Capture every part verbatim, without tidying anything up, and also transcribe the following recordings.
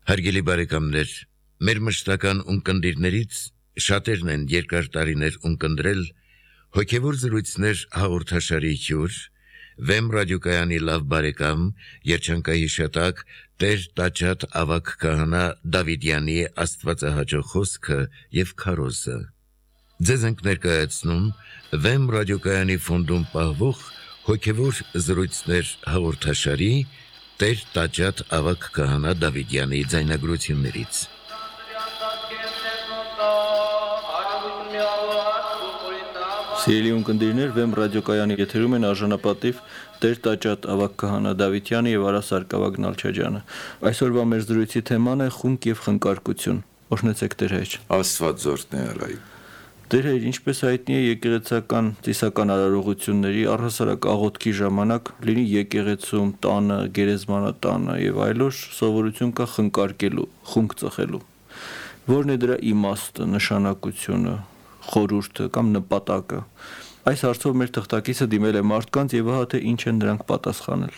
Հարգելի բարեկամներ, մեր մշտական ունկնդիրներից շատերն են երկար տարիներ ունկնդրել հոգևոր զրույցներ հաղորդաշարի հյուր, Վեմ ռադիոկայանի լավ բարեկամ, երջանկայի շատակ Տեր Տաճատ ավագ քահանա Դավիդյանի աստվածահաճո խոսքը եւ քարոզը։ Ձեզ ենք ներկայացնում Վեմ ռադիոկայանի ֆոնդում պահվող հոգևոր զրույցներ հաղորդաշարի Տեր Տաճատ ավագ քահանա Դավիդյանի ձայնագրություններից։ Սիրելի ունկնդիրներ, Վեմ ռադիոկայանի եթերում են արժանապատիվ Տեր Տաճատ ավագ քահանա Դավիդյանը եւ Արա Սարգսակյան Նալչաջյանը։ Այսօրվա մեր զրույցի թեման է խունկ եւ խնկարկություն։ Օրհնեցեք Տեր հայր։ Աստված զորհն է արայ։ Տեր հայր, ինչպես հայտնի է եկեղեցական ծիսական արարողությունների առհասարակ աղոթքի ժամանակ լինի եկեղեցում, տանը, գերեզմանատանը եւ այլուր սովորություն կա խնկարկելու, խունկ ծխելու։ Որն է դրա իմաստը, նշանակությունը, խորհուրդը կամ նպատակը։ Այս հարցով մեր թղթակիցը դիմել է մարդկանց եւ ահա թե ինչ են նրանք պատասխանել։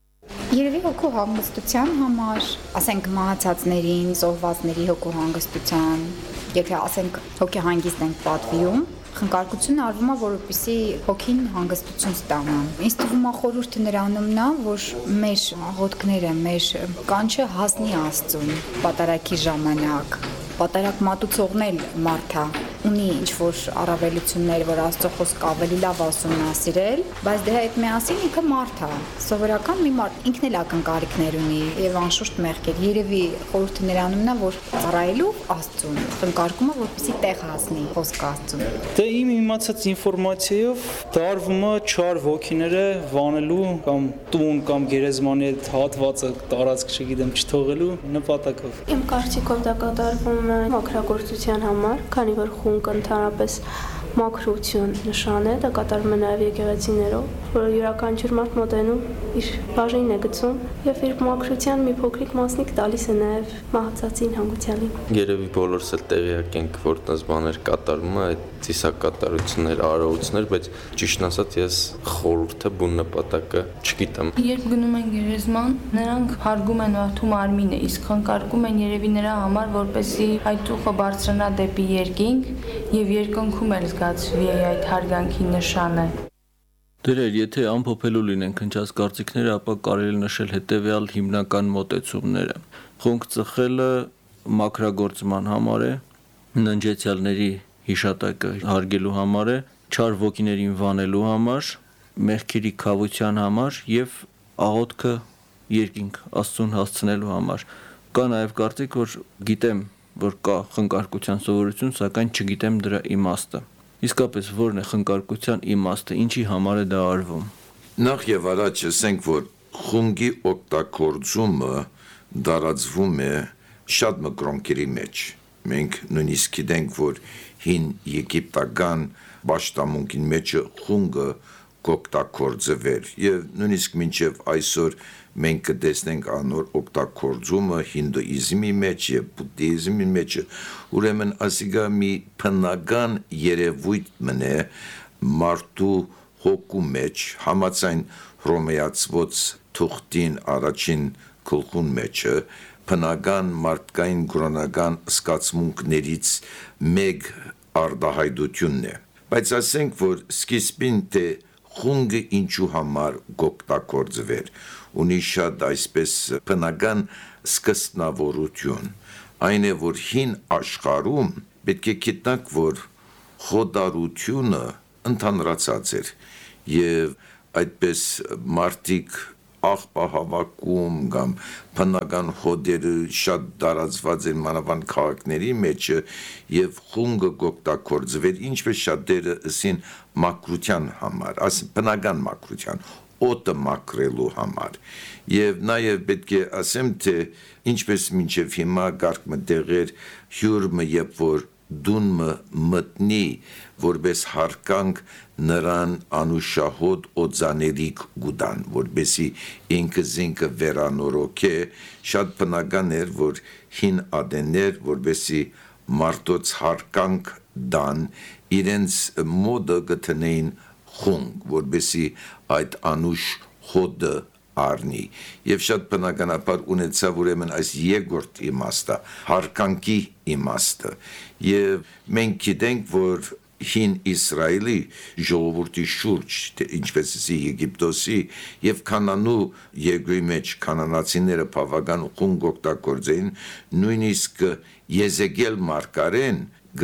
Երևի հոգու հանգստության համար, ասենք մահացածներին, զոհվածների հոգու հանգստության, եթե ասենք հոգի հանգիստ ենք պատվիրում, խնկարկությունը արվում է, որովհետեւ հոգին հանգստություն ստանա։ Ինձ թվում է խորհուրդը նրանում նա, որ մեր աղոթքները, մեր կանչը հասնի Աստծուն պատարագի ժամանակ։ Պատարագ մատուցողն էլ մարդա ունի ինչ-որ առավելություններ, որ Աստծո խոսքը ավելի լավ ուսումնասիրել, բայց դրա հետ միասին ինքը մարդ է։ Սովորական մի մարդ ինքն էլ ակնկալիքներ ունի եւ անշուշտ մեղքեր։ Երևի խորհուրդը նրանում նա, որ ծառայելու Աստծուն, խնկարկումը որպեսզի տեղ հասնի խոսքը Աստծուն։ Դե իմ իմացած ինֆորմացիայով դարվում է չար ոգիները վանելու կամ տուն կամ գերեզմանի հետ հատվածը տարածք, չգիտեմ, չթողելու նպատակով։ Իմ կարծիքով դա կատարվում է մաքրագործության համար, քանի որ խունկը ընդհանրապես մաքրություն նշան է, դա կատարվում է նաև եկեղեցիներով, որը յուրաքանչյուր մարդ մոտենում իր բաժինն է գցում եւ իր մաքրության մի փոքրիկ մասնիկ տալիս է նաև մահացածին հանգուցյալին։ Երևի բոլորս էլ տեղյակ ենք, որ տես բաներ կատարվում է, այդ ծիսակատարություններ, արարողություններ, բայց ճիշտն ասած ես խորհուրդը բուն նպատակը չգիտեմ։ Երբ գնում են գերեզման, նրանք հարգում են մարդու մարմինը, իսկ խնկարկում են երևի նրա համար, որպեսզի այդ ուխը բարձրանա դեպի երկինք եւ երկնքում էլ զգացվի այդ հարգանքի նշանը։ Դերեր, եթե ամփոփելու լինենք հնչած կարծիքները, ապա կարելի է նշել հետեւյալ հիմնական մոտեցումները։ Խունկ ծխելը մաքրագործման համար է, ննջեցյալների հիշատակը հարգելու համար է, չար ոգիներին վանելու համար, մեղքերի քավության համար եւ աղոթքը երկինք Աստծուն հասցնելու համար։ Կա նաեւ կարծիք, որ գիտեմ, որ կա խնկարկության սովորություն, սակայն չգիտեմ դրա իմաստը։ Իսկապես ո՞րն է խնկարկության իմաստը, ինչի համար է դա արվում։ Նախ եւ առաջ ասենք, որ խունգի օգտագործումը դարածվում է շատ մկրոնքերի մեջ։ Մենք նույնիսկ գիտենք, որ հին եգիպտական պաշտամունքին մեջ խունգը կօգտագործվեր եւ նույնիսկ մինչեւ այսօր մենք կտեսնենք անոր օգտագործումը հինդուիզմի մեջ եւ բուդդիզմի մեջ, ուրեմն ասիգա մի բնական երևույթ մնե մարդու հոգու մեջ համաձայն հռոմեացված թուղթին առաջին գլխուն մեջը բնական մարդկային կրոնական սկացմունքներից մեկ արդահայտությունն է, բայց ասենք, որ սկիզբին թե խունգը ինչու համար կօգտագործվեր, ունի շատ այսպես բնական սկզբնավորություն, այն է, որ հին աշխարհում պետք է գիտնանք, որ խոդարությունը ընդհանրացած էր եւ այդպես մարդիկ աղբահավաքում կամ բնական հոդերը շատ տարածված են մանավանդ քաղաքների մեջ եւ խունգը կօգտագործվեր ինչպես շատերը ասին մաքրության համար, աս բնական մաքրության, օդը մաքրելու համար եւ նաեւ պետք է ասեմ թե ինչպես մինչեւ հիմա գարկ մտեղեր հյուրը երբ որ դունը մտնի որպես հարկանք նրան անուշահոտ օծաներիք գուդան որպեսի ինքը զինքը վերանորոգե շատ բնական էր որ հին ադեներ որպեսի մարդոց հարկանք դան իրենց մոդը գտնեին խունգ որպեսի այդ անուշ հոդը առնի եւ շատ բնականաբար ունեցավ ուրեմն այս երկրորդ իմաստը հարկանքի իմաստը եւ մենք գիտենք որ հին Իսրայելի ժողովրդի շուրջ ինչպես է Եգիպտոսի եւ Կանանու երկրի մեջ կանանացիները բավական խունգ օգտագործեին նույնիսկ Եզեկիել մարգարեն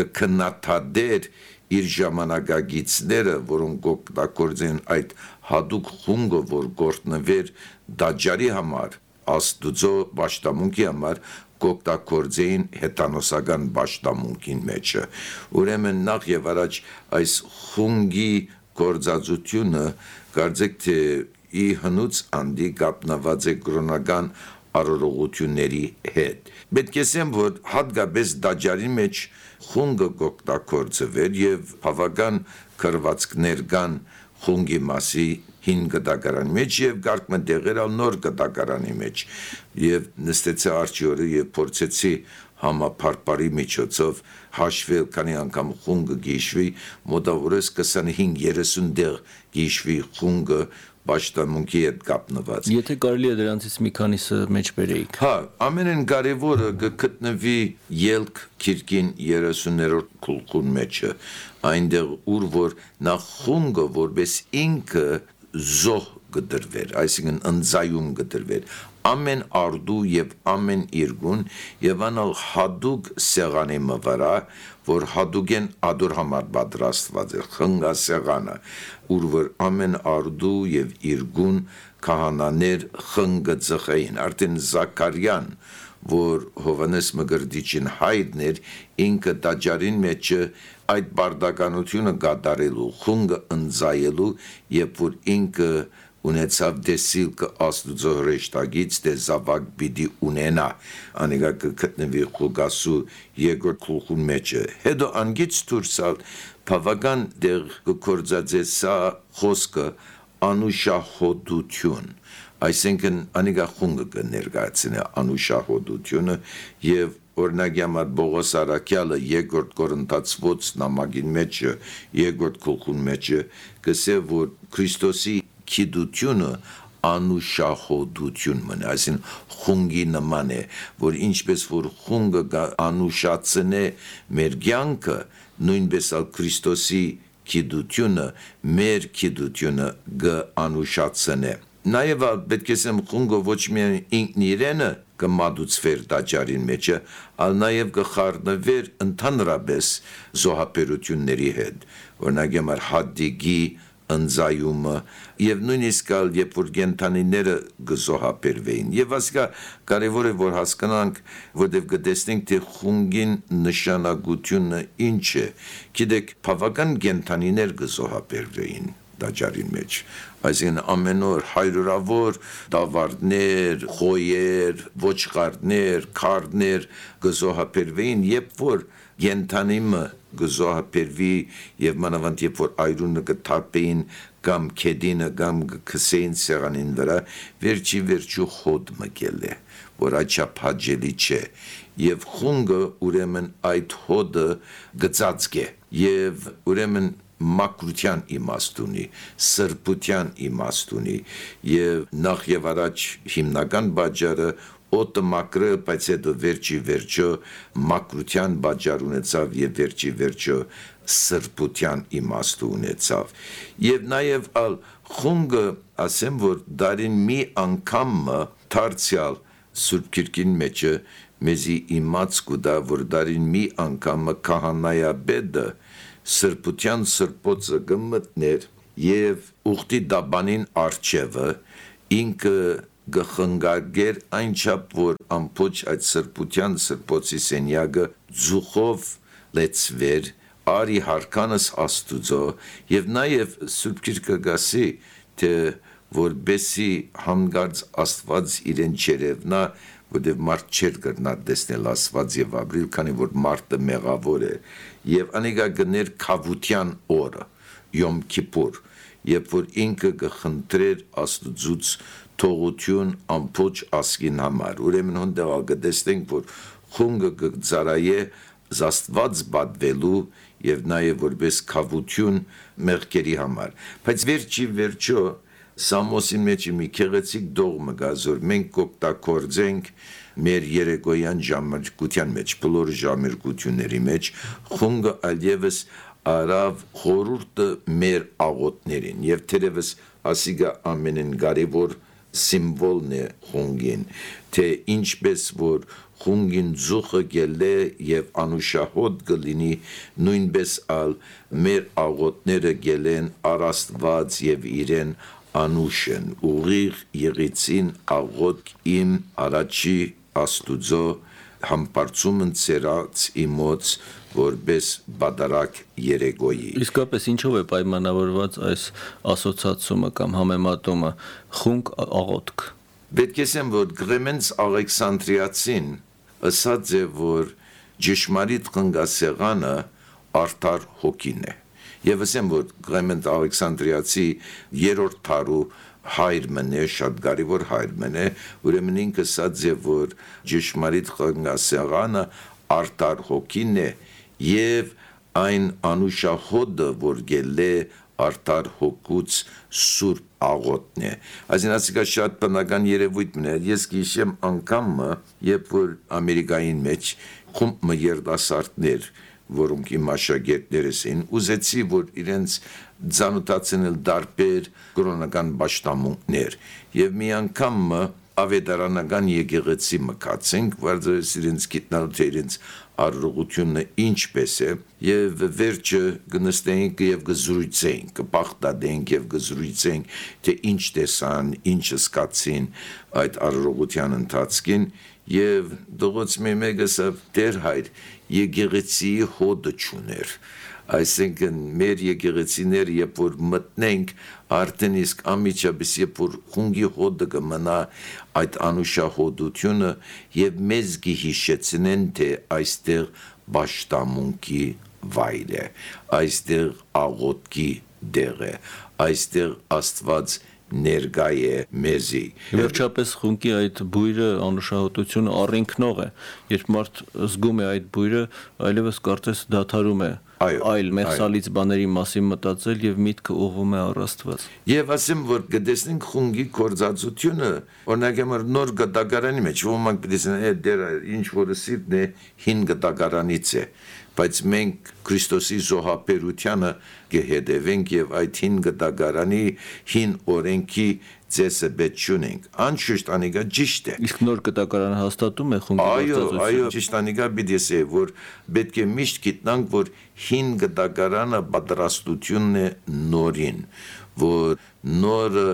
գքնաթադեր իր ժամանակագիցները որոնք օգտագործեն այդ հadouk խունգը որ գործնվեր դաջարի համար աստուծո պաշտամունքի համար կօգտագործեին հետանոսական պաշտամունքին մեջը ուրեմն նախ եւ առաջ այս խունգի գործածությունը կարծեք թե ի հնուց անդի կապնված է կրոնական արարողությունների հետ պետք է ասեմ որ հատկապես դաջարի մեջ խունգը կօգտագործվեր եւ բավական կրվածքներ կան խունգի մասի հին գդակարանի մեջ եւ գարկմը դեղերալ նոր գդակարանի մեջ եւ նստեցի արջիորը եւ փորձեցի համապարպարի միջոցով հաշվել քանի անգամ խունգը գիշվի մոտավորապես քսանհինգ երեսուն դեղ գիշվի խունգը պաշտամունքի հետ կապնված Եթե կարելի է դրանցից մի քանիսը մեջ բերեիք Հա ամենն կարևորը գտնվի ելք քիրքին երեսուններորդ գլխուն մեջը այնտեղ ուր որ նախ խունգը որպես ինքը զոհ գդրվեր այսինքն ընձայում գդրվեր ամեն արդու եւ ամեն իրգուն եւ անալ հadouk սեղանի վրա որ հadouk-են ադոր համար պատրաստված է խնգա սեղանը ուր որ ամեն արդու եւ իրգուն քահանաներ խնգը ծխեին արդեն Զաքարյան որ Հովանես Մգրդիչին հայտներ ինքը տաճարին մեջ այդ բարդականությունը կատարելու խունգը ընձայելու երբ որ ինքը ունեցավ դեսիլքը աստուծո հրեշտակից դե զավակ պիտի ունենա անիկա կգտնվի Ղուկասու երկրորդ գլխուն մեջը հետո անգից դուրսալ բավական դեղ կորձածե սա խոսքը անուշահոդություն այսինքն անիկա խունգը կներկայացնի անուշահոդությունը եւ օրինակ համար Բողոս Արաքյալը երկրորդ Կորինթացվոց նամակին մեջ երկրորդ գլխուն մեջ կսե որ Քրիստոսի քիդությունը անուշահոդություն մնա այսինքն խունգի նման է որ ինչպես որ խունգը անուշացնե մեր կյանքը նույնպես ալ Քրիստոսի քիդությունը մեր քիդությունը գանուշացնե Նաև պետք է ասեմ խունգը ոչ միայն ինքն իրենը կմատուցվեր տաճարին մեջը, այլ նաև կխառնվեր ընդհանրապես զոհաբերությունների հետ, օրինակ համար հատիկի ընձայումը եւ նույնիսկ ալ երբ որ գենթանիները գզոհաբերվեին եւ ասկա կարեւոր է որ հասկանանք որտեւ կտեսնենք թե խունգին նշանակությունը ինչ է գիտեք բավական գենթանիներ գզոհաբերվեին տաճարի մեջ այսինքն ամեն օր հայրորավոր դավարդներ, խոյեր, ոչխարներ, քարդներ գզոհաբերվեին երբ որ գենթանիմը գզոհաբերվի եւ մանավանդ երբ որ այրունը կթափեին կամ քեդինը կամ կսեին սեղանին վրա վերջի վերջու խոդ մկել է որ աչափ հաջելի չէ եւ խունգը ուրեմն այդ հոդը գծածկ է եւ ուրեմն մակրության իմաստ ունի, սրբության իմաստ ունի եւ նախ եւ առաջ հիմնական բաժարը օտը մակրը, բայց հետո վերջի վերջո մակրության բաժար ունեցավ եւ վերջի վերջո սրբության իմաստ ունեցավ եւ նաեւ ալ խունգը ասեմ որ դարին մի անգամ դարձյալ Սուրբ Քիրքին մեջ մեզի իմաց կուտա որ դարին մի անգամ քահանայաբեդը սրբության սրբոցը գմտներ եւ ուխտի դաբանին արչևը ինքը գխնգագեր այնչափ որ ամփոչ այդ սրբության սրբոցի սենյակը ձուխով լեցվեր արի հարկանս աստուծո եւ նաեւ Սուրբ Քիրքը գասի թե որբեսի հանգարց աստված իրեն չերևնա որտեվ մարդ չէր կրնա տեսնել աստված եւ ապրիլ քանի որ մարդը մեղավոր է եւ անիկա գներ քավության օրը Յոմ Քիպուր երբ որ ինքը կխնդրեր աստուծուց թողություն ամփոչ ասկին համար ուրեմն հոնդեղ կտեսնենք որ խունգը կծարայե զաստված բադվելու եւ նաեւ որպես քավություն մեղքերի համար բայց վերջի վերջո Սամոսին մեջ մի քեղեցիկ դողմը գա, որ մենք կօգտագործենք մեր երեկոյան ժամարկության մեջ, բոլոր ժամարկությունների մեջ, խունգը այլևս արավ խորուրդը մեր աղոտներին, եւ թերևս ասիգա ամենեն կարևոր սիմվոլն է խունգին, թե ինչպես որ խունգին ձուխը գելե եւ անուշահոտ գլինի, նույնպես ալ մեր աղոտները գելեն առաստված եւ իրեն անուշեն, ուղիղ եղեցին աղոտ իմ առաջի աստուծո համբարձումն ծերած իմոց որպես բադարակ երեգոյի։ Իսկապես ինչով է պայմանավորված այս ասոցիացումը կամ համեմատումը խունկ աղոտք։ Պետք է ասեմ, որ Գլեմենս Ալեքսանդրիացին ասաց է, որ ճշմարիտ խնգասեղանը արդար հոգին է։ Եվ ասեմ, որ Գլեմենս Ալեքսանդրիացի երրորդ դարու հայրմն է, շատ կարևոր հայրմն է, ուրեմն ինքը ասաց է, որ ճշմարիտ խնգասեղանը արդար հոգին է եւ այն անուշահոդը, որ գելե արդար հոգուց սուրբ աղոտն է։ Այսինքն շատ բնական երևույթ մնա։ Ես գիշեմ անգամը, երբ որ Ամերիկային մեջ խումբ երիտասարդներ, որոնք իմ աշակերտներս էին, ուզեցի, որ իրենց ծանոթացնել դարբեր կրոնական պաշտամունքներ։ Եվ մի անգամը ավետարանական եկեղեցի մկացենք, վարձես իրենց գիտնալու թե իրենց առողությունը ինչպես է, եւ վերջը գնստենք եւ գզրույցենք, կպախտադենք եւ գզրույցենք, թե ինչ տեսան, ինչ սկացին այդ առողության ընթացքին, եւ դողոց մեկը ասավ, դեր հայր, եկեղեցի հոդը չուներ։ Այսինքն մեր եկեղեցիները երբ որ մտնենք արդեն իսկ ամիջապես երբ որ խունգի հոդը կմնա այդ անուշահոդությունը եւ մեզ գիհիշեցնեն թե այստեղ պաշտամունքի վայր է, այստեղ աղոտքի դեղ է, այստեղ Աստված ներկա է մեզի։ Վերջապես խունկի այդ բույրը անուշահոտությունը առինքնող է, երբ մարդ զգում է այդ բույրը, այլևս կարծես դադարում է այլ մեղսալից բաների մասին մտածել եւ միտքը ուղղում է առ Աստված։ Եվ ասեմ, որ գտեսնենք խունգի կորձածությունը, օրինակ համար նոր գտագարանի մեջ, ոմանք պիտի դեր ինչ որ սիրտն է հին գտագարանից է, բայց մենք Քրիստոսի զոհաբերությանը կհետևենք եւ այդ հին գտագարանի հին օրենքի ծեսը պետք չունենք։ Անշուշտ անիկա ճիշտ է։ Իսկ նոր գտակարանը հաստատում է խունգի կորձածությունը։ Այո, այո, ճիշտ անիկա պիտի ասե, որ պետք է միշտ գիտնանք, որ հին գտակարանը պատրաստությունն է նորին, որ նորը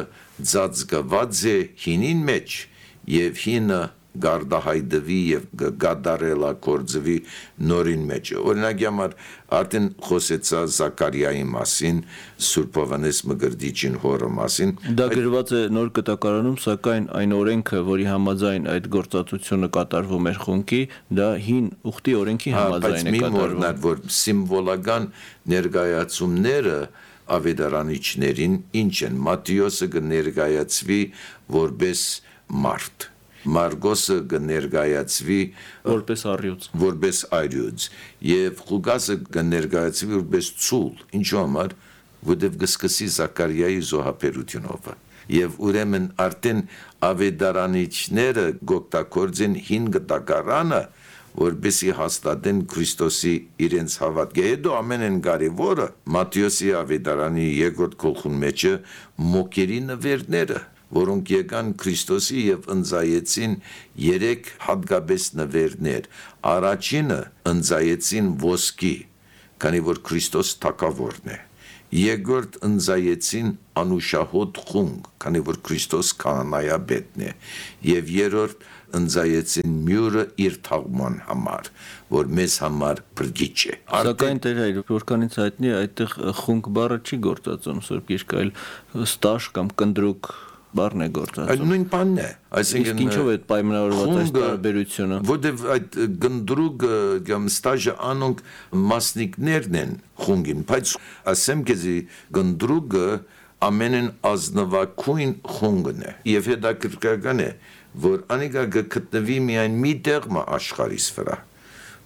ծածկված է հինին մեջ եւ հինը գարդահայտվի եւ գադարելա կորձվի նորին մեջ։ Օրինակ համար արդեն խոսեցա Զաքարիայի մասին, Սուրբ Հովհաննես Մկրտիչին հորը մասին։ Դա գրված է նոր գտակարանում, սակայն այն օրենքը, որի համաձայն այդ գործածությունը կատարվում էր խունկի, դա հին ուխտի օրենքի համաձայն է կատարվում։ Բայց մի որ սիմվոլական ներկայացումները ավետարանիչներին ինչ են։ Մատթեոսը կներկայացվի որպես մարդ, Մարգոսը կներկայացվի որպես առյուծ, որպես առյուծ, եւ Ղուկասը կներկայացվի որպես ցուլ, ինչու համար, որտեվ կսկսի Զաքարիայի զոհաբերությունով։ Եվ ուրեմն արդեն ավետարանիչները գոկտակորձեն հին գտակարանը, որպեսի հաստատեն Քրիստոսի իրենց հավատքը։ Հետո ամենեն կարևորը Մատթեոսի ավետարանի երկրորդ գլխուն մեջը մոկերի նվերները, որոնք եկան Քրիստոսի եւ ընծայեցին երեք հատկապես նվերներ։ Առաջինը ընծայեցին ոսկի, քանի որ Քրիստոս թագավորն է։ Երկրորդ ընծայեցին անուշահոտ խունգ, քանի որ Քրիստոս քահանայապետն է։ Եվ երրորդ ընծայեցին մյուրը իր թաղման համար, որ մեզ համար բրգիչ է։ Սակայն Տեր հայր, որքանից հայտնի է, այդտեղ խունգ բառը չի գործածում Սուրբ Գիրքը, այլ ստաշ կամ կնդրուկ բառն է գործածում։ Նույն բանն է, այսինքն ինչով է պայմանավորված այս տարբերությունը։ Որտեվ այդ գնդրուկը կամ ստաժը անոնք մասնիկներն են խունգին, բայց ասեմ քեզի գնդրուկը ամենեն ազնվակույն խունգն է։ Եվ հետաքրքրական է, որ անիկա գտնվի միայն մի տեղ աշխարհիս վրա,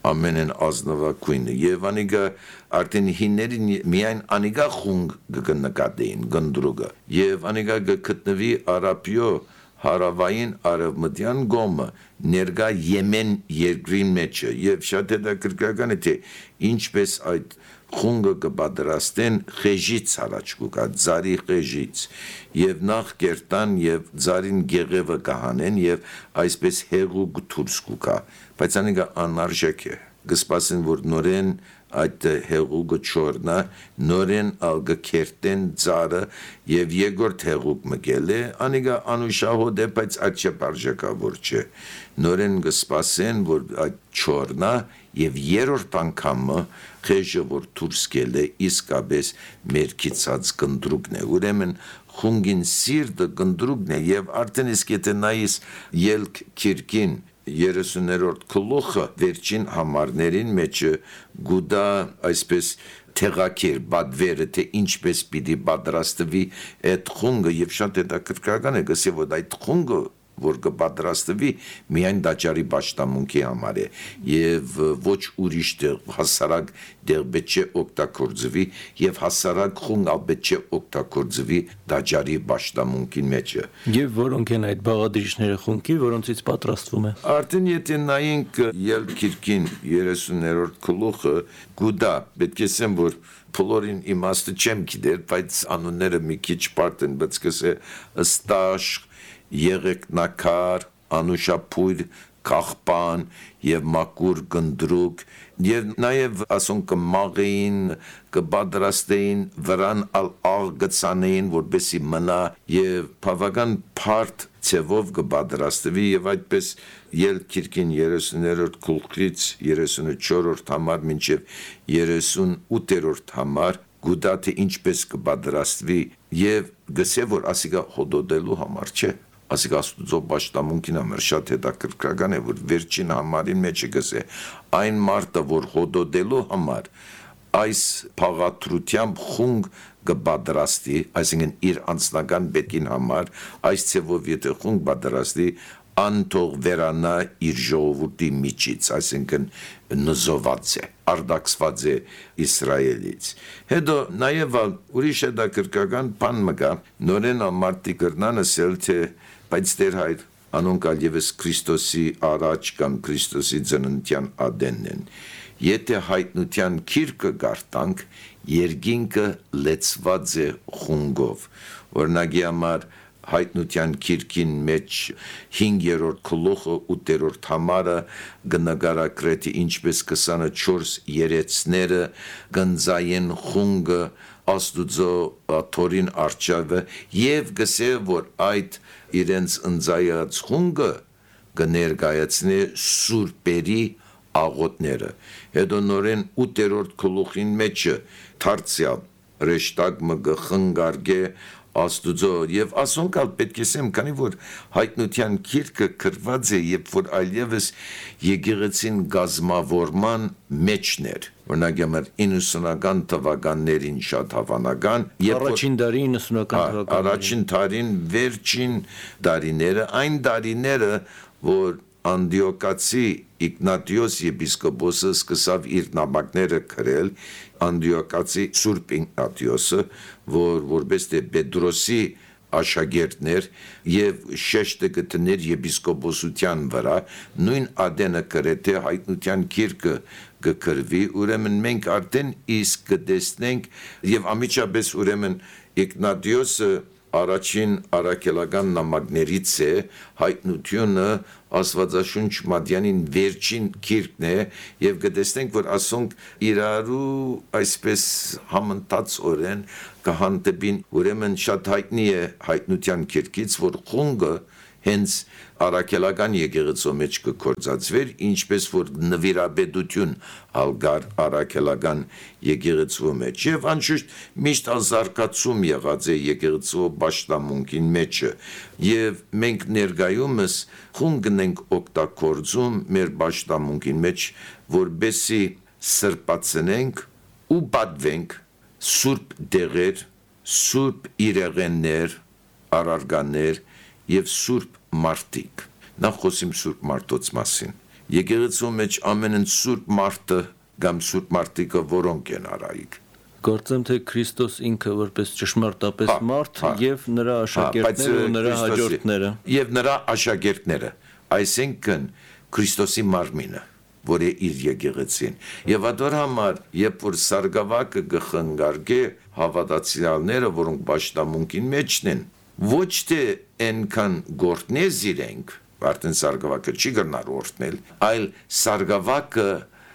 ամենեն ազնվակույնը եւ անիգա արդեն հիներին միայն անիգա խունգ կնկատեին գնդրուգը եւ անիգա գտնվի արաբիո հարավային արևմտյան գոմը ներգա Եմեն երկրի մեջ եւ շատ հետաքրքրական է թե ինչպես այդ խունգը կպատրաստեն խեժից առաջ կուկա ձարի խեժից եւ նախ կերտան եւ ձարին գեղևը կհանեն եւ այսպես հեղուկ դուրս կուկա բայց անիկա անարժեք է գսպասեն որ նորեն այդ հեղուկը չորնա նորեն ալգը կերտեն ձարը եւ երկրորդ հեղուկ մգել է անիկա անուշահոդ է բայց աչե բարժակավոր չէ նորեն գսպասեն որ այդ չորնա եւ երրորդ անգամը խեժը որ դուրս գել է իսկապես մերքիցած կնդրուկն է ուրեմն խունգին սիրտը կնդրուկն է եւ արդեն իսկ եթե նայես ելք քիրքին երեսուներորդ գլուխը վերջին համարներին մեջ գուդա այսպես թեղակեր բադվերը թե ինչպես պիտի պատրաստվի այդ խունգը եւ շատ հետաքրքրական է գսե որ այդ խունգը որ կպատրաստվի միայն դաճարի պաշտամունքի համար է եւ ոչ ուրիշ տեղ հասարակ դեղ պետք է օգտագործվի եւ հասարակ խունգ պետք է օգտագործվի դաճարի պաշտամունքի մեջ եւ որոնք են այդ բաղադրիչները խունգի որոնցից պատրաստվում է արդեն եթե նայենք ելքիրքին երեսուներորդ գլուխը գուդա պետք է ասեմ որ փլորին իմաստը չեմ գիտեր բայց անունները մի քիչ բարդ են բայց կսե ստաշ Եղեկնակար, անուշապույր, կախպան եւ մակուր գնդրուկ եւ նաեւ ասոն կմաղեին կբադրաստեին վրան ալ աղ գցանեին որբեսի մնա եւ բավական բարդ ցևով կբադրաստվի եւ այդպես ելքիրքին երեսուներորդ գլուխից երեսունչորրորդ համար մինչեւ երեսունութերորդ համար գուդատը ինչպես կբադրաստվի եւ գսե որ ասիգա հոդոդելու համար չէ ասիկ աստուծո պաշտամունքին համար շատ հետաքրքրական է որ վերջին համարին մեջ գսե այն մարդը որ հոդոդելու համար այս փաղաթրությամբ խունգ կբադրաստի այսինքն իր անձնական բետին համար այս ցևով եթե խունգ բադրաստի անթող վերանա իր ժողովրդի միջից այսինքն նզոված է արդակսված է Իսրայելից հետո նաև ուրիշ հետաքրքրական բան մգա նորեն ամարտի կրնանը սել թե բայց դեր հայր անոնքալ եւս Քրիստոսի առաջ կամ Քրիստոսի ծննդյան ադենն են եթե հայտնության քիրկը գարտանք երգինքը լեցված է խունգով օրինակի համար հայտնության քիրքին մեջ հինգերորդ գլուխը ութերորդ համարը գնագարակրետի ինչպես քսանչորս երեցները գնձային խունգը աստուծո թորին արչավը եւ գսե որ այդ իրենց ընձայած խունգը կներկայացնի սուրբերի աղոտները հետո նորեն ութերորդ գլուխին մեջը դարձյալ ռեշտագ մը խնգարգե աստուծո եւ ասոնքալ պետք է ասեմ քանի որ հայտնության քիրքը կրված է երբ որ այլևս եկեղեցին գազմավորման մեջներ օրինակ իննսունական թվականներին շատ հավանական առաջին դարի իննսունական թվականներին առաջին դարին վերջին դարիները այն դարիները որ Անդիոկացի Իգնատիոս եպիսկոպոսը սկսավ իր նամակները գրել Անդիոկացի Սուրբ Իգնատիոսը որ որպես թե Պետրոսի աշակերտներ եւ շեշտը գտներ եպիսկոպոսության վրա նույն ադենը գրեթե հայտնության քիրքը գկրվի ուրեմն մենք արդեն իսկ կտեսնենք եւ ամիջապես ուրեմն Իգնատիոսը առաջին արաքելական նամակներից է հայտնությունը Աստվածաշունչ Մատյանին վերջին քիրքն է եւ կտեսնենք որ ասոնք իրարու այսպես համընթաց օրեն կհանդեպին ուրեմն շատ հայտնի է հայտնության քիրքից որ խունգը հենց արաքելական եկեղեցու մեջ կկործածվեր ինչպես որ նվիրաբեդություն ալգար արաքելական եկեղեցու մեջ եւ անշուշտ միշտ ազարկացում եղած է եկեղեցու պաշտամունքին մեջ եւ մենք ներկայումս խունգն ենք օգտագործում մեր պաշտամունքին մեջ որբեսի սրբացնենք ու պատվենք սուրբ դեղեր սուրբ իրեղեններ արարգաներ եւ սուրբ մարդիկ նախ խոսիմ սուրբ մարդոց մասին Եկեղեցու մեջ ամենն սուրբ մարդը կամ սուրբ մարդիկը որոնք են արայիկ։ Կարծեմ թե Քրիստոս ինքը որպես ճշմարտապես Հա, մարդ հա։ եւ նրա աշակերտները ու նրա հաջորդները։ Եվ նրա աշակերտները, այսինքն Քրիստոսի մարմինը, որ է իր եկեղեցին։ Եվ ադոր համար, երբ որ սարգսակը գխնգարգե հավատացյալները, որոնք պաշտամունքին մեջն են, ոչ թե այնքան գործնես իրենք, արդեն սարգսակը չի գնար օրհնել, այլ սարգսակը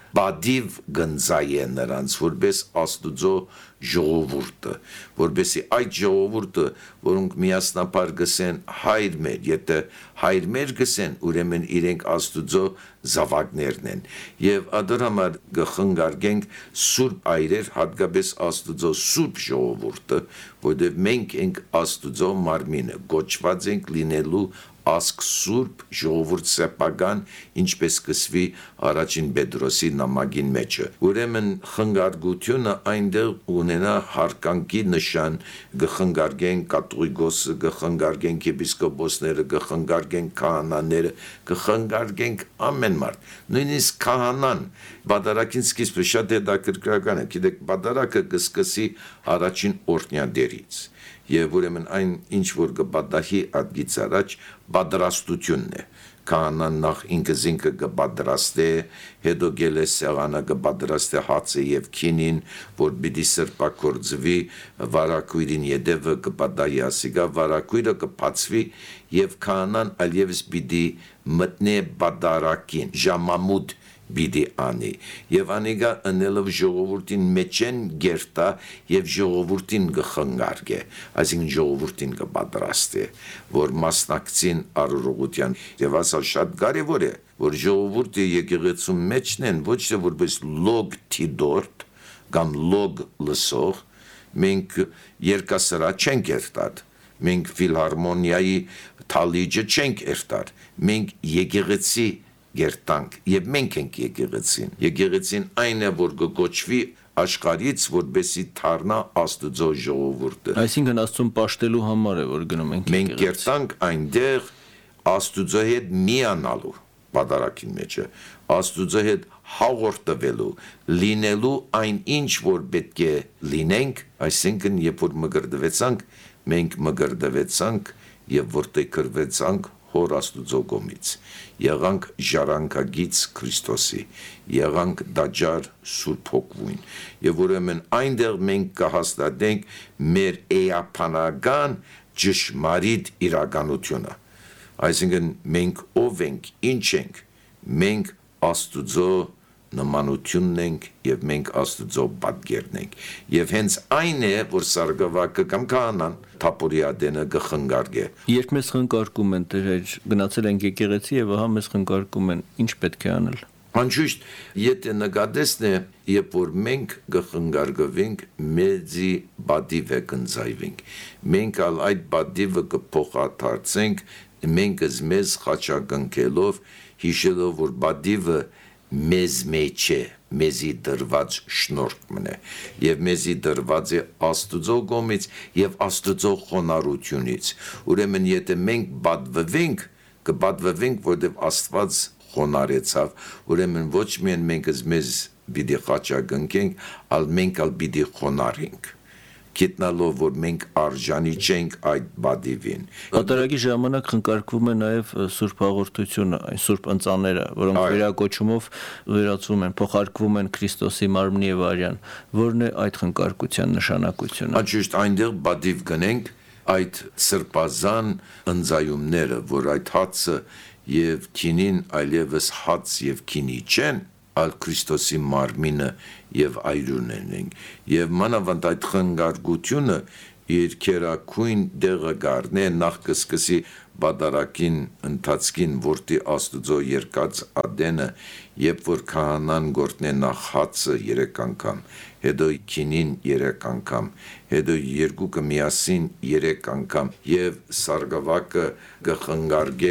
բադիվ գնձայ է նրանց, որպես Աստուծո ժողովուրդը, որպեսի այդ ժողովուրդը, որոնք միասնապար գսեն հայր մեր, եթե հայր մեր գսեն, ուրեմն իրենք Աստուծո զավակներն են, եւ ադոր համար գխնգարգենք սուրբ այրեր, հատկապես Աստուծո սուրբ ժողովուրդը, որտեղ մենք ենք Աստուծո մարմինը, գոչված ենք լինելու ասկ սուրբ ժողովուրդ սեփական, ինչպես կսվի առաջին Պետրոսի նամակին մեջը։ Ուրեմն խնգարգությունը այնտեղ ունենա հարկանքի նշան, գխնգարգեն կաթողիկոսը, գխնգարգեն եպիսկոպոսները, գխնգարգեն քահանաները, գխնգարգենք ամեն մարդ։ Նույնիսկ քահանան բադարակին սկիզբը շատ հետաքրքրական է, գիտեք, բադարակը կսկսի առաջին օրհնյադերից։ Եվ ուրեմն այն ինչ որ կբադահի ադգից առաջ բادرաստությունն է քահանան նախ ինքը զինքը կբادرաստե հետո գելե սեղանը կբادرաստե հացը եւ քինին որ պիտի սրբակորձվի վարակույրին յետևը կբադահի ասիգա վարակույրը կփածվի եւ քահանան ալևս պիտի մտնե բادرակին ժամամուտ Բիդի անի եւ անիգա ընելով ժողովրդին մեջեն գերտա եւ ժողովրդին գխնգարգե այսինքն ժողովրդին կպատրաստի որ մասնակցին առողջության եւ ասա շատ կարեւոր է որ ժողովուրդը եկեղեցու մեջն են ոչ թե որպես լոգ տիդորտ կամ լոգ լսող մենք երկասրա չենք երտար մենք ֆիլհարմոնիայի թալիջը չենք երտար մենք եկեղեցի Գերտանք եւ մենք ենք եկեղեցին եկեղեցին այն է որ գոչվի աշխարհից որբեսի թարնա Աստուծո ժողովուրդը Այսինքն Աստծուն պաշտելու համար է որ գնում ենք մենք գերտանք այնտեղ Աստուծո հետ միանալու պատարակին մեջը Աստուծո հետ հաղորդվելու լինելու այն ինչ որ պետք է լինենք այսինքն երբ որ մգրդվեցանք մենք մգրդվեցանք եւ որտեղ կրվեցանք Հոր Աստուծո կողմից եղանք ժառանգագից Քրիստոսի եղանք դաջար Սուրբ Հոգուին եւ ուրեմն այնտեղ մենք կհաստատենք մեր էապանական ճշմարիտ իրականությունը այսինքն մենք ով ենք ինչ ենք մենք Աստուծո նմանությունն ենք եւ մենք Աստուծո պատգերն ենք եւ հենց այն է որ սարգսակը կամ քահանան թափորիադենը գխնգարգե Երբ մեզ խնկարկում են դեր գնացել ենք եկեղեցի եւ ահա մեզ խնկարկում են ինչ պետք է անել Անշուշտ եթե նկատեսն է երբ որ մենք գխնգարգվենք մեծի բադիվը կնձայվենք մենք ալ այդ բադիվը կփոխադարձենք մենք մեզ խաչակնքելով հիշելով որ բադիվը մեզ մեջ է մեզի դրված շնորհքն է եւ մեզի դրված է Աստուծո կողմից եւ Աստուծո խոնարհությունից ուրեմն եթե մենք բադվվենք կբադվվենք որովհետեւ Աստված խոնարհեցավ ուրեմն ոչ միայն մենք մեզ պիտի խաչակնքենք այլ մենք ալ պիտի խոնարհենք գիտնալով որ մենք արժանի չենք այդ բադիվին Կատարակի ժամանակ խնկարկվում է նաև Սուրբ հաղորդությունը, այն Սուրբ ընծաները, որոնք վերակոչումով վերածվում են, փոխարկվում են Քրիստոսի մարմնի եւ արյան, որն է այդ խնկարկության նշանակությունը։ Անշուշտ այնտեղ բադիվ գնենք այդ սրբազան ընծայումները, որ այդ հացը եւ քինին այլևս հաց եւ քինի չեն al Քրիստոսի մարմինը եւ այրունն են եւ մանավանդ այդ խնգարգությունը իր քերակույն դեղը գարնե նախ կսկսի բادرակին ընթացքին որտի Աստուծո երկած ադենը երբ որ քահանան գործնե նախ հացը երեք անգամ հետո քինին երեք անգամ հետո երկուքը միասին երեք անգամ եւ սարգսակը գխնգարգե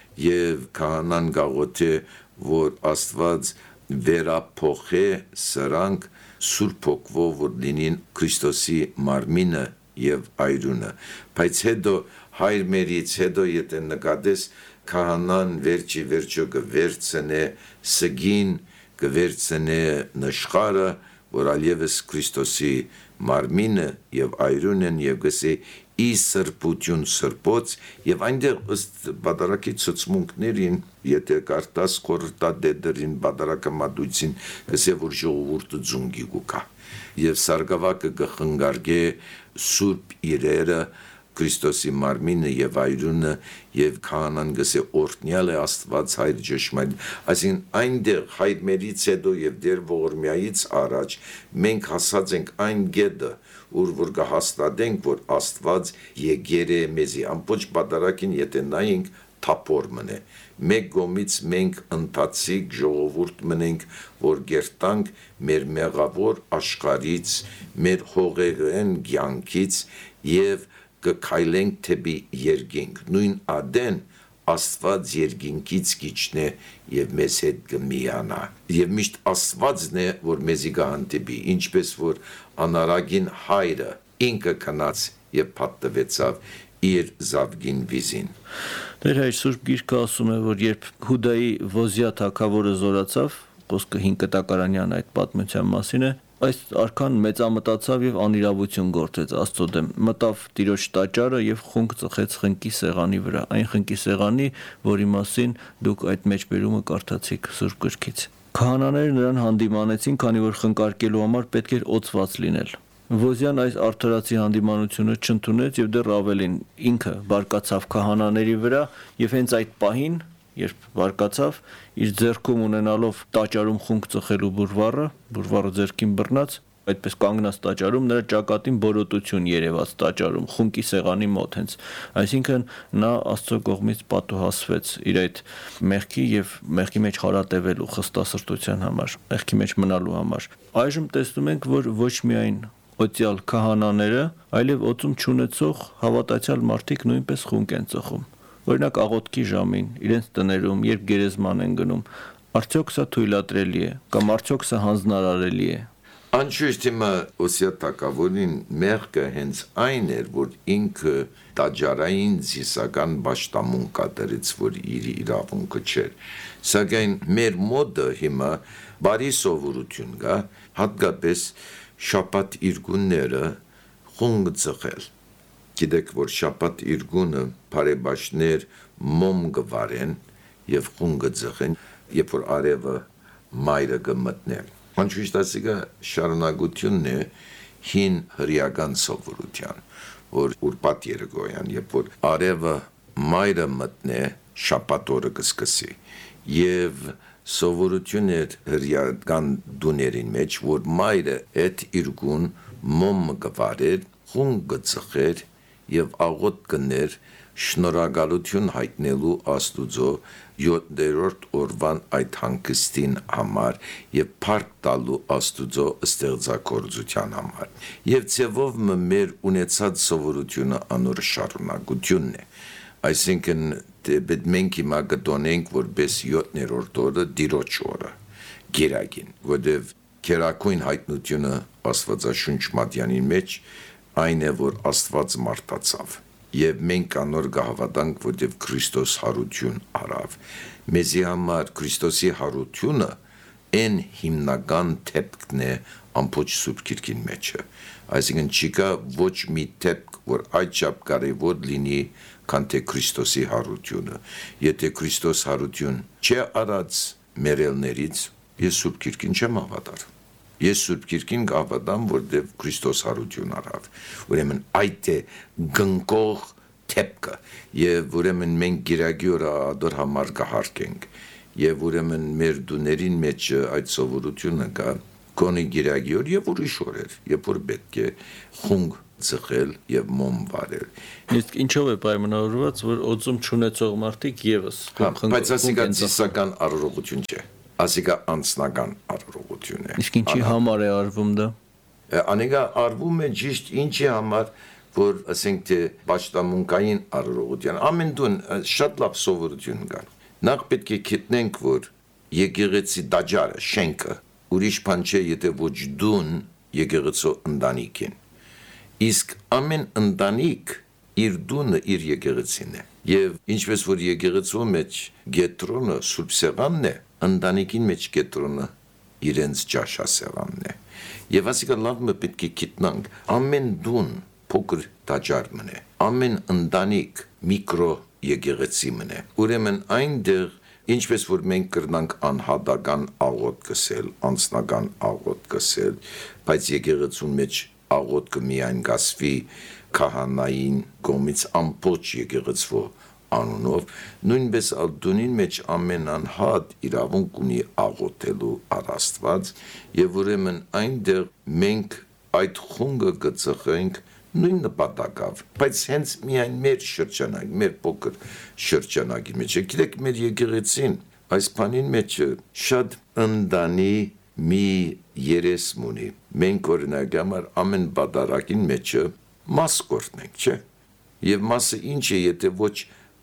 եւ քահանան գաղոթե որ Աստված վերափոխե սրանք Սուրբ Հոգով որ լինին Քրիստոսի մարմինը եւ այրունը բայց հետո հայր մերից հետո եթե նկատես քահանան վերջի վերջո կվերցնե սգին, կվերցնե նշխարը, որ ալևս Քրիստոսի մարմինը եւ այրուն են եւ գսե ի սրբություն սրբոց եւ այնտեղ ըստ բادرակի ցուցմունքներին եթե կարտաս կորտադերին բادرակամատույցին գսե որ ժողովուրդը ձունգի գուկա եւ սարգավակը գխնգարգե սուրբ իրերը Քրիստոսի մարմինը եւ այրունը եւ քահանան գսե օրտնյալ է Աստված հայր ճշմարիտ այսին այնտեղ հայրմերից հետո եւ դեր ողորմյայից առաջ մենք հասած ենք այն գեդը ուր որ կհաստատենք որ Աստված եկեր է մեզի ամբողջ բادرակին եթե նայենք թափոր մնե մեկ գոմից մենք ընթացիկ ժողովուրդ մնենք որ գերտանք մեր մեղավոր աշխարից մեր հողեղեն կյանքից եւ կքայլենք թեպի երկինք նույն ադեն Աստված երկինքից կիջնե եւ մեզ հետ կմիանա եւ միշտ Աստվածն է որ մեզի կհանդիպի ինչպես որ անարագին հայրը ինքը կնաց եւ փաթվեցավ իր զավգին վիզին Դեր հայր Սուրբ Գիրքը ասում է որ երբ Հուդայի Ոզիա թագավորը զորացավ խոսքը հինգ կտակարանյան այդ պատմության մասին է Այս արքան մեծամտացավ եւ անիրավություն գործեց Աստծո դեմ մտավ տիրոջ տաճարը եւ խունկ ծխեց խնկի սեղանի վրա այն խնկի սեղանի որի մասին դուք այդ մեջբերումը կարդացիք Սուրբ Գրքից Քահանաները նրան հանդիմանեցին քանի որ խնկարկելու համար պետք էր օծված լինել Ոզյան այս արդարացի հանդիմանությունը չընդունեց եւ դեռ ավելին ինքը բարկացավ քահանաների վրա եւ հենց այդ պահին Երբ վարկացավ, իր ձեռքում ունենալով տաճարում խունկ ծխելու բուրվառը, բուրվառը ձեռքին բռնած, այդպես կանգնած տաճարում նրա ճակատին բորոտություն երևաց տաճարում, խունկի սեղանի մոտ հենց։ Այսինքն նա Աստծո կողմից պատուհասվեց իր այդ մեղքի եւ մեղքի մեջ հարատևելու խստասրտության համար, մեղքի մեջ մնալու համար։ Այժմ տեսնում ենք, որ ոչ միայն օծյալ քահանաները, այլև օծում չունեցող հավատացյալ մարդիկ նույնպես խունկ են ծխում։ Օրինակ աղոթքի ժամին, իրենց տներում, երբ գերեզման են գնում, արդյոք սա թույլատրելի է, կամ արդյոք սա հանձնարարելի է։ Անշուշտ հիմա Օսիա թագավորին մեղքը հենց այն էր, որ ինքը տաճարային զիսական պաշտամուն կատարեց, որ իր իրավունքը չէր։ Սակայն մեր մոդը հիմա բարի սովորություն կա, հատկապես շաբաթ իրգունները խունկ ծխել։ Գիտեք, որ շաբաթ իրգունը բարեբաշներ մոմ գվարեն եւ խունգը ծխեն, երբ որ արևը մայրը կմտնե։ Անշուշտ ասիկա շարունակությունն է հին հրեական սովորության, որ ուրբաթ երեկոյան, երբ որ արևը մայրը մտնե, շաբաթ օրը կսկսի։ Եվ սովորություն էր հրեական դուներին մեջ, որ մայրը այդ իրգուն մոմ գվարեր, խունգը ծխեր եւ աղոտ կներ շնորհակալություն հայտնելու Աստուծո յոթերորդ օրվան այդ հանգստին համար եւ փառք տալու Աստուծո ստեղծագործության համար եւ ցեվով մեր ունեցած սովորությունը անոր շարունակությունն է այսինքն դեպի մենք հիմա կտոնենք որպես յոթերորդ օրը դիրոջ օրը գիրագին որտեւ քերակույն հայտնությունը Աստվածաշունչ մատյանի մեջ այն է որ Աստված մարտացավ եւ մենք անոր կհավատանք որտեւ Քրիստոս հարություն արավ մեզի համար Քրիստոսի հարությունը այն հիմնական թեփքն է ամբողջ Սուրբ Գիրքին մեջը այսինքն չկա ոչ մի թեփք որ այդչափ կարեւոր լինի քան թե Քրիստոսի հարությունը եթե Քրիստոս հարություն չի արած մերելներից ես Սուրբ Գիրքին չեմ հավատար Ես Սուրբ Գիրքին կհավատամ, որտեղ Քրիստոս հարություն արավ։ Ուրեմն այդ է գնկող թեփքը, եւ ուրեմն մենք գիրագի օրը ադոր համար կհարկենք, եւ ուրեմն մեր դուներին մեջ այդ սովորությունը կա, կոնի գիրագի օր եւ ուրիշ օրեր, երբ որ պետք է խունգ ծխել եւ մոմ վարել։ Իսկ ինչով է պայմանավորված, որ օծում չունեցող մարդիկ եւս խունգ բայց ասիկա ծիսական առողջություն չէ։ Ասիկա անձնական առողջություն է։ Իսկ ինչի համար է արվում դա։ Անիկա արվում է ճիշտ ինչի համար, որ ասենք թե պաշտամունքային առողջություն։ Ամեն դուն շատ լավ սովորություն կա։ Նախ պետք է գտնենք, որ եկեղեցի տաճարը, շենքը, ուրիշ բան չէ, եթե ոչ դուն եկեղեցու ընտանիք են։ Իսկ ամեն ընտանիք իր դունը իր եկեղեցին է։ Եվ ինչպես որ եկեղեցու մեջ գետրոնը Սուրբ Սեղանն է, ընտանիքին մեջ գետրոնը իրենց ճաշասեղանն է։ Եվ ասիկա լավ մը պետք է գիտնանք, ամեն դուն փոքր տաճար մնե, ամեն ընտանիք միկրո եկեղեցի մնե։ Ուրեմն այնտեղ ինչպես որ մենք կրնանք անհատական աղոտ գսել, անձնական աղոտ գսել, բայց եկեղեցուն մեջ աղոտքը միայն գասվի քահանային կողմից ամբողջ եկեղեցվո անունով, նույնպես ալդունին մեջ ամեն անհատ իրավունք ունի աղոթելու առ Աստված, եւ ուրեմն այնտեղ մենք այդ խունգը գծխենք նույն նպատակով, բայց հենց միայն մեր շրջանակ, մեր փոքր շրջանակի մեջ, գիտեք մեր եկեղեցին այս բանին մեջ շատ ընդանի մի երեսմ ունի, մենք օրինակ համար ամեն բադարակին մեջը մաս կորտնենք, չէ, եւ մասը ինչ է, եթե ոչ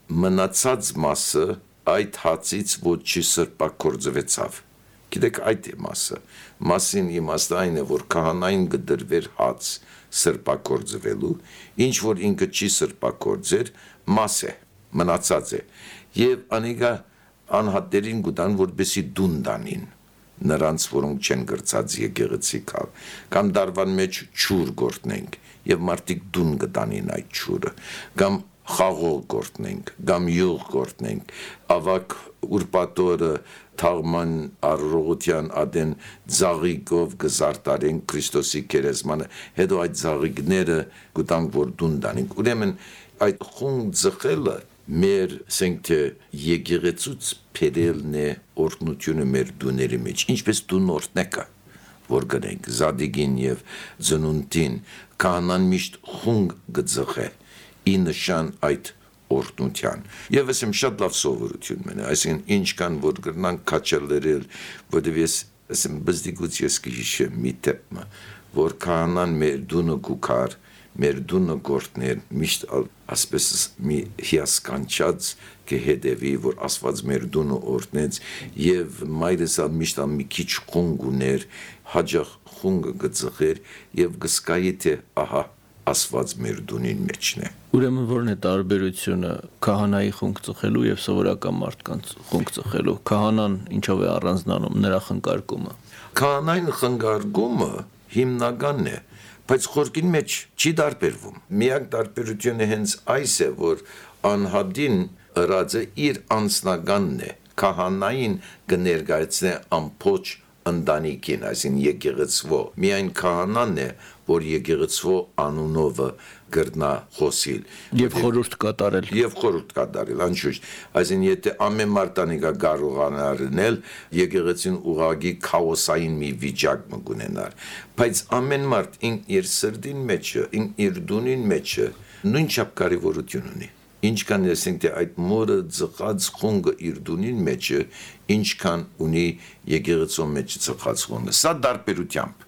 մնացած մասը այդ հացից ոչ չի սրբակորձվեցավ, գիտեք այդ է մասը, մասին իմաստը այն է, որ քահանային գդրվեր հաց սրբակորձվելու, ինչ որ ինքը չի սրբակորձեր, մաս է, մնացած է, եւ անիկա անհատերին գուտան, որպեսի դուն դանին, նրանց, որոնք չեն գրծած եկեղեցի կալ, կամ դարվան մեջ չուր գործնենք, եւ մարդիկ դուն գտանին այդ չուրը, կամ խաղող գործնենք, կամ յուղ գործնենք, ավակ ուրպատորը թաղման առողության ադեն ձաղիկով գզարտարենք Քրիստոսի կերեզմանը, հետո այդ ձաղիկները գտանք, որ դուն դանենք, ուրեմն այդ խունգ ձխելը մեր ասենք թե եկեղեցուց փերելն է օրհնությունը մեր դուների մեջ, ինչպես դունորտնեկը, որ գնենք զադիգին եւ ծնունդին, քահանան միշտ խունգ գծխե, ի նշան այդ օրհնության։ Եվ ասեմ շատ լավ սովորություն մենը, այսինքն ինչքան որ գրնանք քաչելերել, որտեւ ես ասեմ բզդիգուց ես կհիշեմ մի տեպը, որ քահանան մեր դունը գուքար, մեր դունը գործներ, միշտ ասպես մի հիասքանչած կհետևի, որ Աստված մեր դունը օրհնեց, եւ մայրս միշտ մի քիչ խունգ ուներ, հաջող խունգը գծխեր եւ գսկայի թե ահա Աստված մեր դունին մեջն է։ Ուրեմն որն է տարբերությունը քահանայի խունգ ծխելու եւ սովորական մարդկանց խունգ ծխելու։ Քահանան ինչով է առանձնանում նրա խնկարկումը։ Քահանային խնկարկումը հիմնականն է, բայց խորքին մեջ չի տարբերվում։ Միակ տարբերությունը հենց այս է, որ անհատին ըրածը իր անձնականն է, քահանային կներկայացնե ամբողջ ընտանիքին, այսինքն եկեղեցվո։ Միայն քահանան է, որ եկեղեցվո անունով գրնա խոսիլ եւ խորհուրդ կատարել։ Եվ խորհուրդ կատարել, անշուշտ, այսինքն եթե ամեն մարդանիկա կարողանար լինել, եկեղեցին ուղագի քաոսային մի վիճակ մգունենար, բայց ամեն մարդ իր սրտին մեջը, իր դունին մեջը նույնչափ կարևորություն ունի։ Ինչքան ասենք թե այդ մորը ծխած խունգը իր դունին մեջը, ինչքան ունի եկեղեցու մեջ ծխած խունգը։ Սա դարբերությամբ,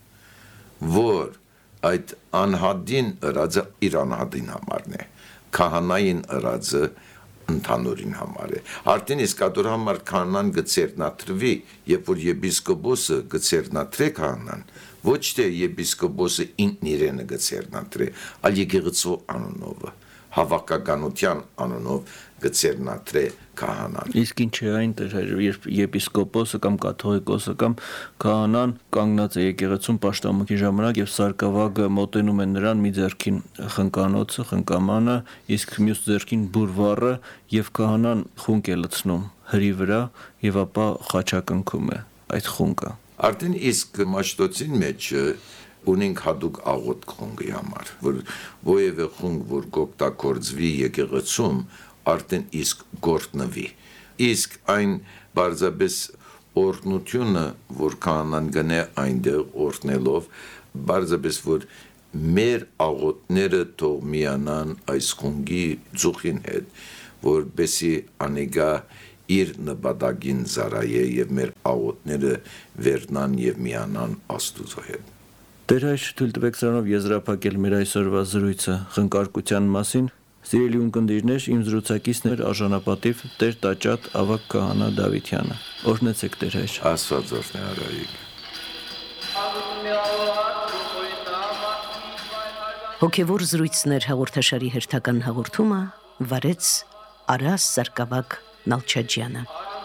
որ այդ անհատին ըրածը իր անհատին համարն է, քահանային ըրածը ընդհանուրին համար է։ Արդեն իսկ ադոր համար քահանան գծերնատրվի, երբ որ եպիսկոպոսը գծերնատրե քահանան, ոչ թե եպիսկոպոսը ինքն իրենը գծերնատրե, այլ եկեղեցու անունով, հավաքականության անունով գծերնատրե քահանան։ Իսկ ինչ է այն դեր, երբ եպիսկոպոսը կամ կաթողիկոսը կամ քահանան կանգնած է եկեղեցուն պաշտամունքի ժամանակ եւ սարկավագը մոտենում է նրան մի ձեռքին խնկանոցը, խնկամանը, իսկ մյուս ձեռքին բուրվառը եւ քահանան խունկ է լցնում հրի վրա եւ ապա խաչակնքում է այդ խունկը։ Արդեն իսկ մաշտոցին մեջ ունենք հատուկ աղոտ խունգի համար, որ ովևէ խունգ, որ կօգտագործվի եկեղեցում, արդեն իսկ գործնվի։ Իսկ այն բարձրապես օրհնությունը, որ քահանան գնե այնտեղ օրհնելով, բարձրապես որ մեր աղոտները թող միանան այս խունգի ծուխին հետ, որպեսի անիկա իր նպատակին զարայե եւ մեր աղոտները վերնան եւ միանան Աստուծո հետ։ Տեր հայր թույլ տվեք սրանով եզրափակել մեր այսօրվա զրույցը խնկարկության մասին։ Սիրելի ունկնդիրներ, իմ զրուցակիցն էր արժանապատիվ Տեր տաճատ ավագ քահանա Դավիթյանը։ Օրհնեցեք Տեր հայր։ Աստված օրհնի արայիկ։ Հոգևոր զրույցներ հաղորդաշարի հերթական հաղորդումը վարեց Արաս Սարգսակ Նալչաջյանը։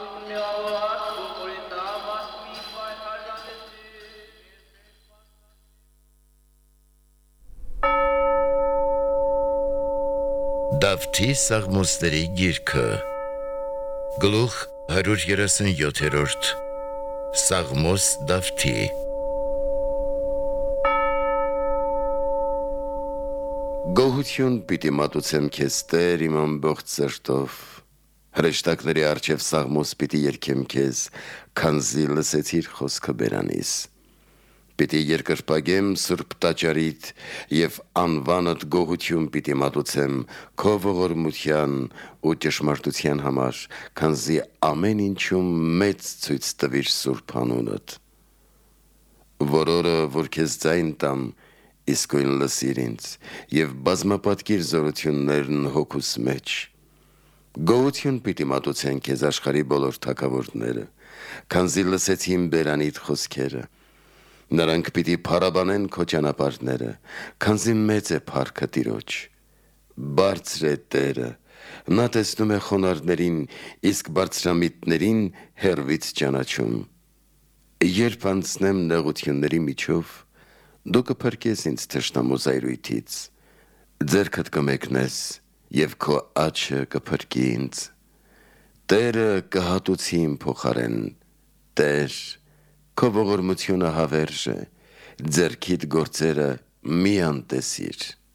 Դավթի Սաղմոսների գիրքը Գլուխ հարյուր երեսունյոթերորդ Սաղմոս Դավթի Գոհություն պիտի մատուցեմ քեզ Տեր իմ ամբողջ սրտով հրեշտակների առջև Սաղմոս պիտի երգեմ քեզ քանզի լսեցիր խոսքը բերանիս Պիտի երկրպագեմ Սուրբ տաճարիդ և անվանդ գոհություն պիտի մատուցեմ քո ողորմության ու ճշմարտության համար, քանզի ամեն ինչում մեծ ցույց տվիր Սուրբ անունդ։ Որորը, որ քեզ ձայն տամ, իսկույն լսիր ինձ և բազմապատկիր զորություններն հոգուս մեջ։ Գոհություն պիտի մատուցեն քեզ աշխարհի բոլոր թագավորները, քանզի լսեցին բերանիդ խոսքերը։ Նրանք պիտի փառաբանեն քո ճանապարհները, քանզի մեծ է փառքը Տիրոջ։ Բարձր է Տերը, նա տեսնում է խոնարհներին, իսկ բարձրամիտներին հեռվից ճանաչում։ Երբ անցնեմ նեղությունների միջով, դու կփրկես ինձ թշնամու զայրույթից, ձեռքդ կմեկնես և քո աջը կփրկի ինձ։ Տերը կհատուցի իմ փոխարեն, Տեր, քո ողորմությունը հավերժ է, ձեռքիդ գործերը մի անտեսիր։